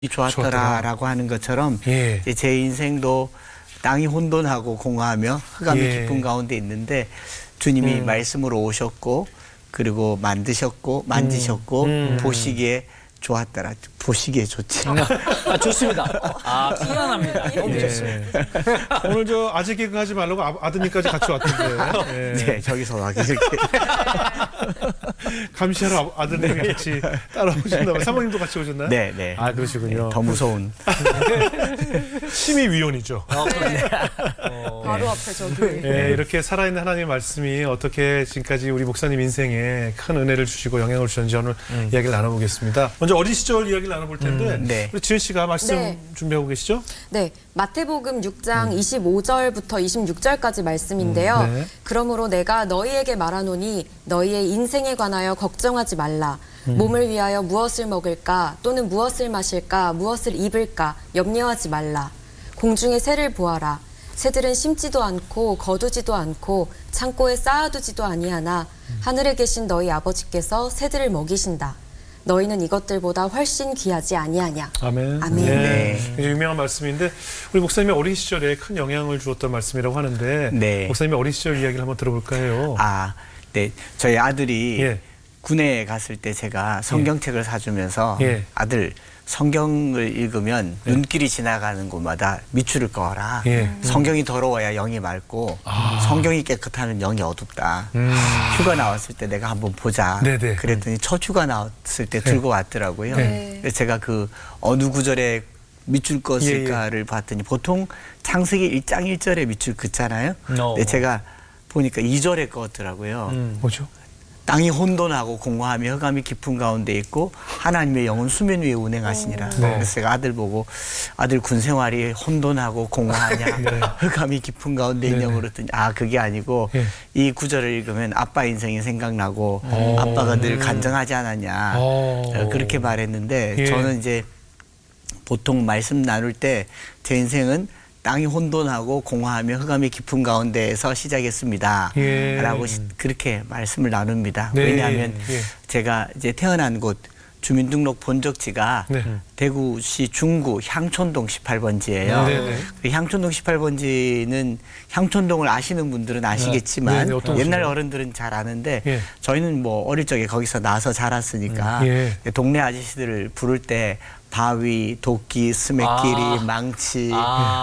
좋았더라라고 하는 것처럼 예. 이제 제 인생도 땅이 혼돈하고 공허하며 흑암이 예. 깊은 가운데 있는데 주님이 말씀으로 오셨고 그리고 만드셨고 만지셨고 보시기에 좋았더라. 보시기에 좋지. 아, 좋습니다. 아, 편안합니다. 너무 예. 좋습니다. 오늘 저 아재 개그 하지 말라고 아드님까지 같이 왔던데. 예. 네, 저기서 막 이렇게. 감시하러 아드님이 같이 따라오셨나 봐요. 사모님도 같이 오셨나요? 네, 네. 아, 그러시군요. 더 무서운. 심의위원이죠. 바로 앞에 저기. 예, 이렇게 살아있는 하나님의 말씀이 어떻게 지금까지 우리 목사님 인생에 큰 은혜를 주시고 영향을 주셨는지 오늘 이야기를 나눠보겠습니다. 먼저 어린 시절 이야기를 나눠볼 텐데 네. 우리 지은 씨가 말씀 네. 준비하고 계시죠? 네, 마태복음 6장 25절부터 26절까지 말씀인데요. 네. 그러므로 내가 너희에게 말하노니 너희의 인생에 관하여 걱정하지 말라. 몸을 위하여 무엇을 먹을까 또는 무엇을 마실까 무엇을 입을까 염려하지 말라. 공중의 새를 보아라. 새들은 심지도 않고 거두지도 않고 창고에 쌓아두지도 아니하나 하늘에 계신 너희 아버지께서 새들을 먹이신다. 너희는 이것들보다 훨씬 귀하지 아니하냐. 아멘. 아멘. 예, 네. 굉장히 유명한 말씀인데 우리 목사님이 어린 시절에 큰 영향을 주었던 말씀이라고 하는데 네. 목사님의 어린 시절 이야기를 한번 들어볼까 해요. 아, 네. 저희 아들이 예. 군에 갔을 때 제가 성경책을 사주면서 예. 아들 성경을 읽으면 눈길이 지나가는 곳마다 밑줄을 그어라. 예. 성경이 더러워야 영이 맑고 성경이 깨끗하면 영이 어둡다. 휴가 나왔을 때 내가 한번 보자. 네네. 그랬더니 첫 휴가 나왔을 때 들고 왔더라고요. 네. 그래서 제가 그 어느 구절에 밑줄 껐을까를 봤더니 보통 창세기 1장 1절에 밑줄 긋잖아요. 근데 제가 보니까 2절에 껐더라고요. 뭐죠? 땅이 혼돈하고 공허하며 흑암이 깊은 가운데 있고 하나님의 영은 수면 위에 운행하시니라. 네. 그래서 제가 아들 보고 아들 군 생활이 혼돈하고 공허하냐 흑암이 깊은 가운데 네네. 있냐고 그랬더니 아 그게 아니고 예. 이 구절을 읽으면 아빠 인생이 생각나고 아빠가 늘 간증하지 않았냐 그렇게 말했는데 예. 저는 이제 보통 말씀 나눌 때 제 인생은 땅이 혼돈하고 공허하며 흑암이 깊은 가운데에서 시작했습니다. 예. 라고 그렇게 말씀을 나눕니다. 네. 왜냐하면 예. 제가 이제 태어난 곳 주민등록 본적지가 네. 대구시 중구 향촌동 18번지예요. 네네. 그 향촌동 18번지는 향촌동을 아시는 분들은 아시겠지만 네네, 어떤 옛날 곳이요? 어른들은 잘 아는데 예. 저희는 뭐 어릴 적에 거기서 나서 자랐으니까 예. 동네 아저씨들을 부를 때 바위, 도끼, 스매끼리, 망치,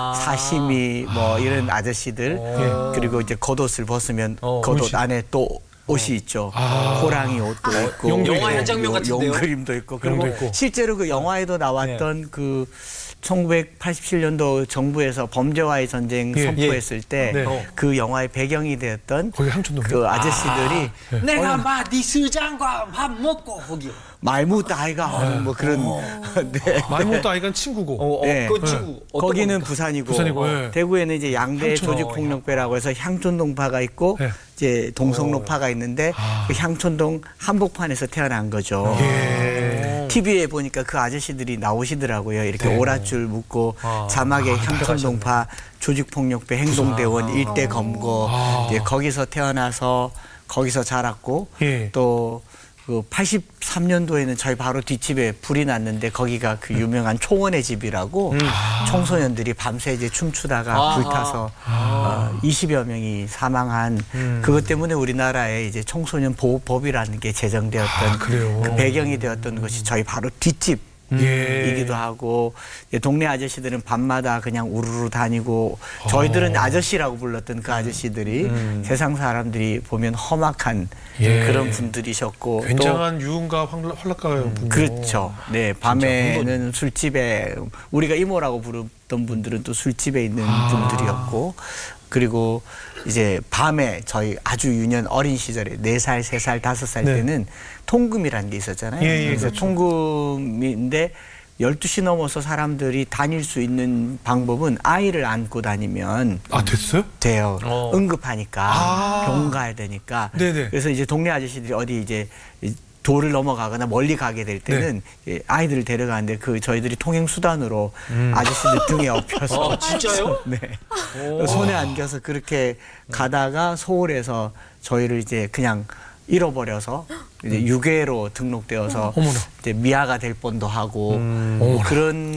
사시미 뭐 이런 아저씨들 그리고 이제 겉옷을 벗으면 겉옷 옷이. 안에 또 옷이 있죠. 호랑이 옷도 있고 용도 영화 있고. 한 장면 같은데요? 용 그림도 있고 용도 그리고 있고. 실제로 그 영화에도 나왔던 그 1987년도 정부에서 범죄와의 전쟁 예. 선포했을 때 네. 그 영화의 배경이 되었던 거기 향촌동이요? 그 아저씨들이 내가 마디 수장과 밥 먹고 거기. 말못 아이가 뭐 그런 네. 말못도 아이가 친구고. 네. 그 친구 어떤 거기는 겁니까? 부산이고, 부산이고, 예. 대구에는 이제 양대 향촌. 조직폭력배라고 해서 향촌동파가 있고 예. 이제 동성로파가 있는데 그 향촌동 한복판에서 태어난 거죠. 예. TV에 보니까 그 아저씨들이 나오시더라고요. 이렇게 오랏줄 묶고 자막에 향촌동파 조직폭력배 행동대원 일대 검거 이제 거기서 태어나서 거기서 자랐고 예. 또 그 83년도에는 저희 바로 뒷집에 불이 났는데 거기가 그 유명한 초원의 집이라고 청소년들이 밤새 이제 춤추다가 불타서 20여 명이 사망한 그것 때문에 우리나라에 이제 청소년 보호법이라는 게 제정되었던 그래요? 그 배경이 되었던 것이 저희 바로 뒷집 예. 이기도 하고 이제 동네 아저씨들은 밤마다 그냥 우르르 다니고 저희들은 아저씨라고 불렀던 그 아저씨들이 세상 사람들이 보면 험악한 예. 그런 분들이셨고 굉장한 유흥가 활락가요. 그렇죠. 네, 밤에는 술집에 우리가 이모라고 부르던 분들은 또 술집에 있는 분들이었고 그리고 이제 밤에 저희 아주 유년 어린 시절에 4살, 3살, 5살 네. 때는 통금이라는 게 있었잖아요. 예, 예, 그래서 그렇죠. 통금인데 12시 넘어서 사람들이 다닐 수 있는 방법은 아이를 안고 다니면 아, 됐어요? 돼요. 응급하니까 병원 가야 되니까. 네네. 그래서 이제 동네 아저씨들이 어디 이제 도를 넘어가거나 멀리 가게 될 때는 예, 아이들을 데려가는데 그 저희들이 통행 수단으로 아저씨들 등에 업혀서 아, 진짜요? 네. 손에 안겨서 그렇게 가다가 서울에서 저희를 이제 그냥 잃어버려서 이제 유괴로 등록되어서 이제 미아가 될 뻔도 하고 그런